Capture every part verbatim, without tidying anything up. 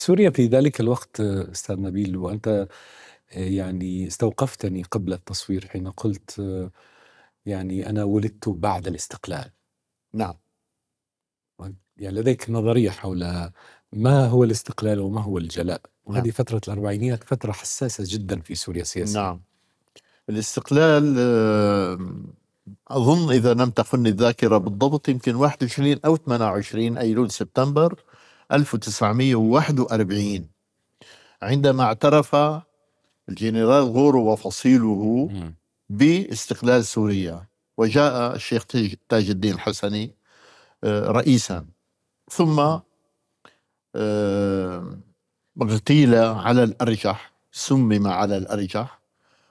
سوريا في ذلك الوقت أستاذ نبيل، وأنت يعني استوقفتني قبل التصوير حين قلت يعني أنا ولدت بعد الاستقلال. نعم. يعني لديك نظرية حول ما هو الاستقلال وما هو الجلاء، وهذه نعم. فترة الأربعينيات فترة حساسة جدا في سوريا سياسيا. نعم. الاستقلال آه، أظن إذا لم تخن الذاكرة بالضبط يمكن واحد وعشرين أو ثمانية وعشرين أيلول سبتمبر ألف وتسعمئة وواحد وأربعين، عندما اعترف الجنرال غورو وفصيله م. باستقلال سوريا، وجاء الشيخ تاج الدين الحسني آه، رئيسا، ثم آه، اغتيل على الأرجح، سمم على الأرجح،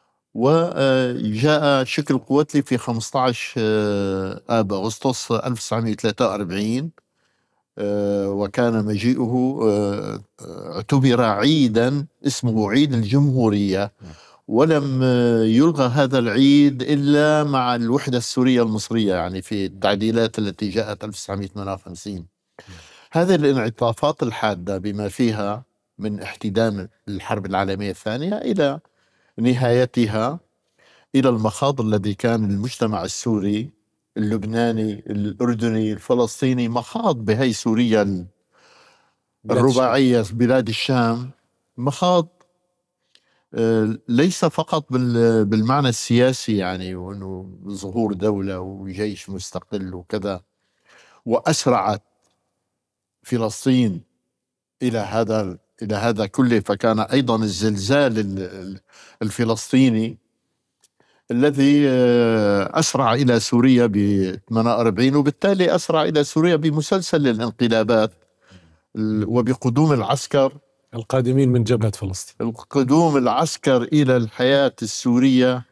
وجاء شكل قوتلي في خمسة عشر آب أغسطس ألف وتسعمئة وثلاثة وأربعين، وكان مجيئه اعتبر عيدا اسمه عيد الجمهورية، ولم يلغى هذا العيد إلا مع الوحدة السورية المصرية، يعني في التعديلات التي جاءت ألف وتسعمئة وثمانية وخمسين. هذه الانعطافات الحادة بما فيها من احتدام الحرب العالمية الثانية إلى نهايتها، إلى المخاض الذي كان المجتمع السوري اللبناني الأردني الفلسطيني مخاض بهي سوريا الرباعية بلاد الشام، مخاض ليس فقط بالمعنى السياسي، يعني وأنه ظهور دولة وجيش مستقل وكذا، وأسرعت فلسطين إلى هذا إلى هذا كله. فكان أيضا الزلزال الفلسطيني الذي أسرع إلى سوريا ب ثمانية وأربعين، وبالتالي أسرع إلى سوريا بمسلسل الانقلابات وبقدوم العسكر القادمين من جبهة فلسطين، القدوم العسكر إلى الحياة السورية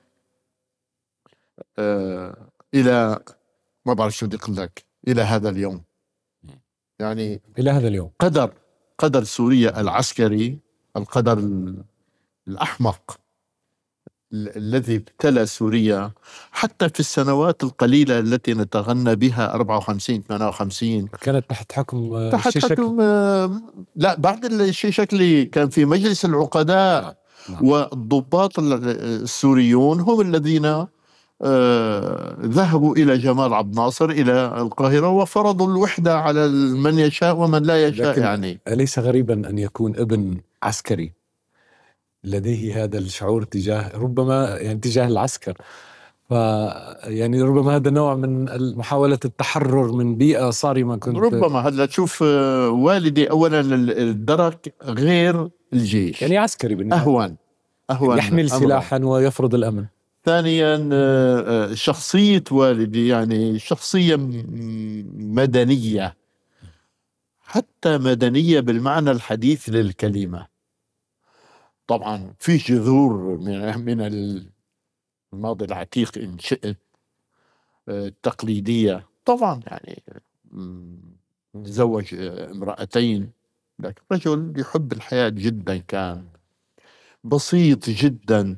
إلى ما بعرف شو بدي أقول لك، إلى هذا اليوم. يعني إلى هذا اليوم قدر قدر سوريا العسكري، القدر الأحمق الذي ابتلى سوريا حتى في السنوات القليلة التي نتغنى بها أربعة وخمسين ثمانية وخمسين كانت تحت حكم تحت حكم لا بعد الشيء شكلي كان في مجلس العقداء. نعم. والضباط السوريون هم الذين آه ذهبوا إلى جمال عبد الناصر إلى القاهرة وفرضوا الوحدة على من يشاء ومن لا يشاء. يعني أليس غريبا أن يكون ابن عسكري لديه هذا الشعور تجاه ربما يعني تجاه العسكر، ف يعني ربما هذا نوع من محاولة التحرر من بيئة صارمة. كنت ربما هلا تشوف والدي أولا الدرك غير الجيش، يعني عسكري بالنسبة أهون أهون يحمل سلاحا ويفرض الأمن. ثانيا شخصية والدي يعني شخصية مدنية، حتى مدنية بالمعنى الحديث للكلمة. طبعا في جذور من من الماضي العتيق إن شئت التقليدية، طبعا يعني تزوج امرأتين، لكن رجل يحب الحياة جدا، كان بسيط جدا.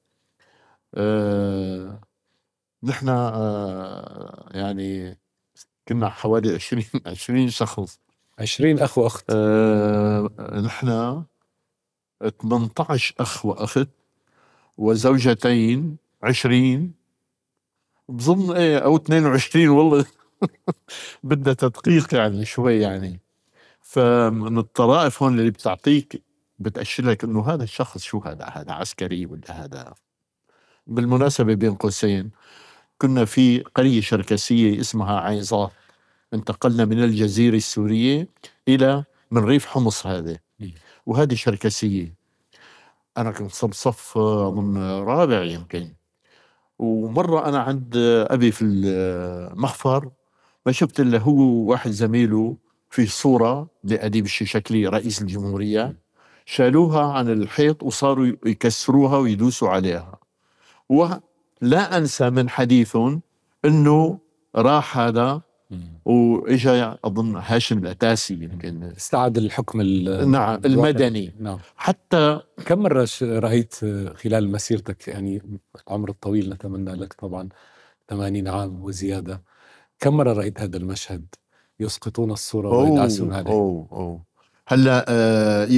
آه نحن آه يعني كنا حوالي عشرين عشرين شخص، عشرين أخ وأخت. آه نحن ثمانية عشر أخ وأخت وزوجتين، عشرين بظن ايه او اثنين وعشرين، والله بدها تدقيق يعني شوي. يعني فمن الطرائف هون اللي بتعطيك بتأشر لك انه هذا الشخص شو هذا هذا عسكري ولا هذا. بالمناسبة بين قوسين كنا في قرية شركسية اسمها عيزات، انتقلنا من الجزيرة السورية إلى من ريف حمص هذا، وهذه شركسية. أنا كنت صف صف من رابع يمكن، ومرة أنا عند أبي في المخفر ما شفت إلا هو واحد زميله في صورة لأديب الشيشكلي رئيس الجمهورية، شالوها عن الحيط وصاروا يكسروها ويدوسوا عليها. ولا أنسى من حديثهم إنه راح هذا وإجا أظن هاشم الأتاسي يمكن استعاد الحكم نعم المدني. نعم. حتى كم مرة رأيت خلال مسيرتك، يعني العمر الطويل نتمنى لك طبعا ثمانين عام وزيادة، كم مرة رأيت هذا المشهد يسقطون الصورة ويدعسون عليه؟ أوه أوه هلا آه